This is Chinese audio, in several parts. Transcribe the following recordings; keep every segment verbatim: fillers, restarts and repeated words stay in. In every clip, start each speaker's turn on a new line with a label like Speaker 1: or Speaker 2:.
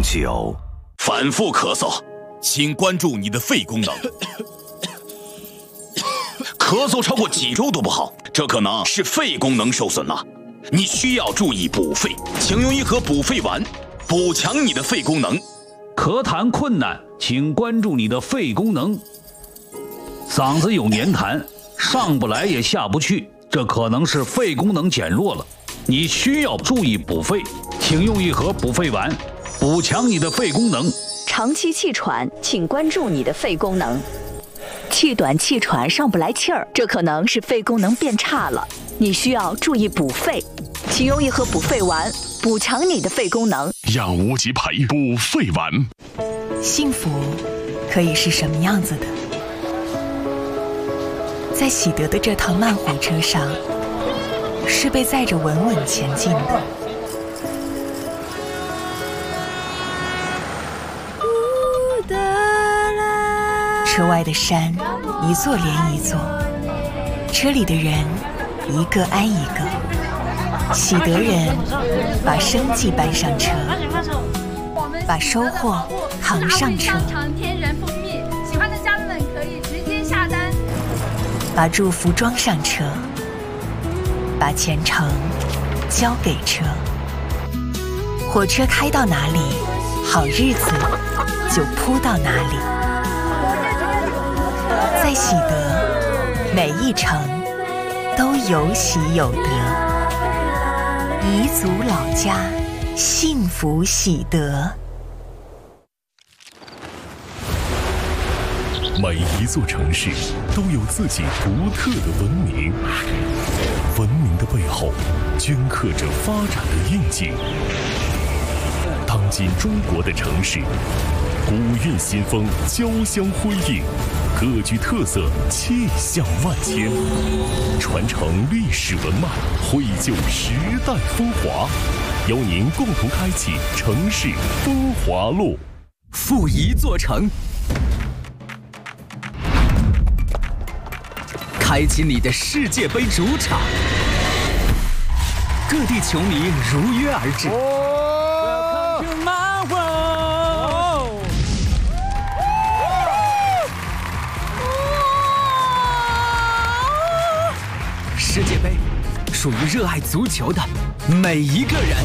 Speaker 1: 久。
Speaker 2: 反复咳嗽，请关注你的肺功能。咳嗽超过几周都不好，这可能是肺功能受损了。你需要注意补肺，请用一盒补肺丸，补强你的肺功能。
Speaker 3: 咳痰困难，请关注你的肺功能。嗓子有黏痰，上不来也下不去，这可能是肺功能减弱了。你需要注意补肺，请用一盒补肺丸，补强你的肺功能。
Speaker 4: 长期气喘，请关注你的肺功能。气短气喘，上不来气儿，这可能是肺功能变差了。你需要注意补肺，请用一盒补肺丸，补强你的肺功能。
Speaker 5: 养无极培补肺丸。
Speaker 6: 幸福可以是什么样子的？在喜德的这趟慢火车上，是被载着稳稳前进的。车外的山一座连一座，车里的人一个挨一个。喜德人把生计搬上车，把收获扛上车，
Speaker 7: 天然蜂蜜，喜欢的家人们可以直接下单。
Speaker 6: 把祝福装上车，把前程交给车。火车开到哪里，好日子就铺到哪里。在喜德，每一程都有喜有得。彝族老家，幸福喜德。
Speaker 5: 每一座城市都有自己独特的文明，文明的背后镌刻着发展的印记。当今中国的城市，古韵新风交相辉映，各具特色，气象万千，传承历史文脉，绘就时代风华，邀您共同开启城市风华路。
Speaker 1: 负一座城，开启你的世界杯主场，各地球迷如约而至。世界杯属于热爱足球的每一个人。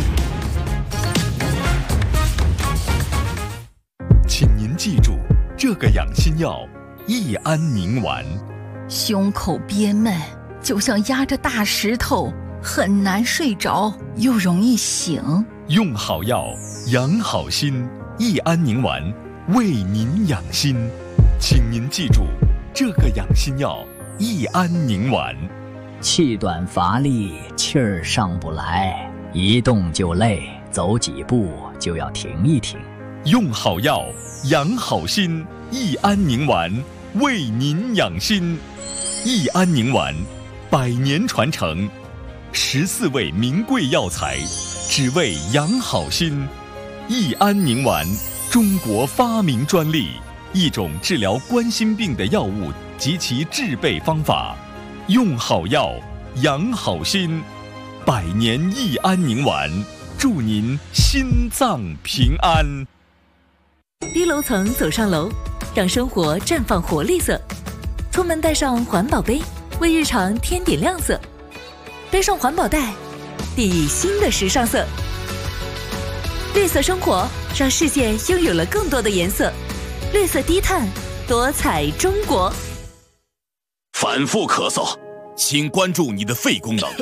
Speaker 8: 请您记住这个养心药益安宁丸。
Speaker 9: 胸口憋闷，就像压着大石头，很难睡着，又容易醒。
Speaker 8: 用好药，养好心，益安宁丸为您养心。请您记住这个养心药益安宁丸。
Speaker 10: 气短乏力，气儿上不来，一动就累，走几步就要停一停。
Speaker 8: 用好药，养好心，益安宁丸为您养心。益安宁丸，百年传承，十四味名贵药材，只为养好心。益安宁丸，中国发明专利，一种治疗冠心病的药物及其制备方法。用好药，养好心，百年益安宁丸，祝您心脏平安。
Speaker 11: 低楼层走上楼，让生活绽放活力色。出门带上环保杯，为日常添点亮色。背上环保袋，递以新的时尚色。绿色生活，让世界拥有了更多的颜色。绿色低碳，多彩中国。
Speaker 2: 反复咳嗽，请关注你的肺功能。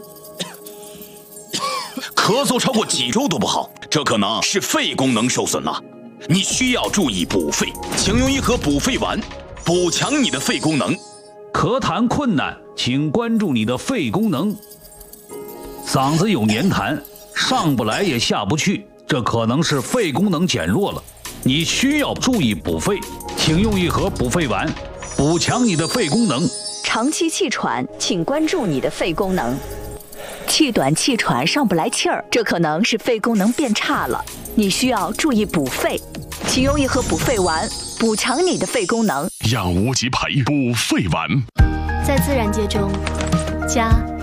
Speaker 2: 咳嗽超过几周都不好，这可能是肺功能受损了。你需要注意补肺，请用一盒补肺丸，补强你的肺功能。
Speaker 3: 咳痰困难，请关注你的肺功能。嗓子有黏痰，上不来也下不去，这可能是肺功能减弱了。你需要注意补肺，请用一盒补肺丸，补强你的肺功能。
Speaker 4: 长期气喘，请关注你的肺功能。气短气喘，上不来气儿，这可能是肺功能变差了。你需要注意补肺，请用一盒补肺丸，补强你的肺功能。
Speaker 5: 养无极培补肺丸。
Speaker 12: 在自然界中，家